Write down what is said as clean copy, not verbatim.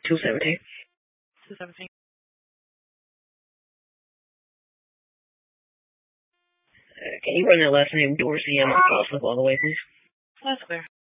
217. 217. Can you run that last name, Dorsey, and my call slip all the way, please? That's clear.